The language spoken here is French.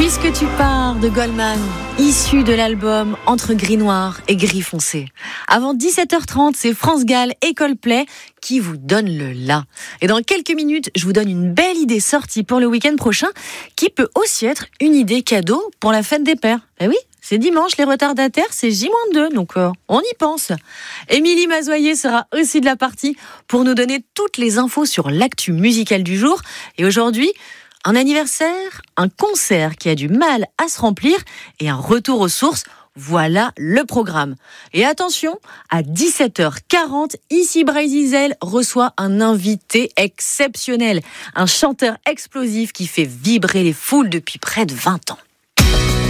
Puisque tu pars de Goldman, issu de l'album Entre gris noir et gris foncé. Avant 17h30, c'est France Gall et Coldplay qui vous donnent le la. Et dans quelques minutes, je vous donne une belle idée sortie pour le week-end prochain, qui peut aussi être une idée cadeau pour la fête des pères. Eh oui, c'est dimanche, les retardataires, c'est J-2, donc on y pense. Émilie Mazoyer sera aussi de la partie pour nous donner toutes les infos sur l'actu musicale du jour. Et aujourd'hui, un anniversaire, un concert qui a du mal à se remplir et un retour aux sources. Voilà le programme. Et attention, à 17h40, ici Brésil reçoit un invité exceptionnel, un chanteur explosif qui fait vibrer les foules depuis près de 20 ans.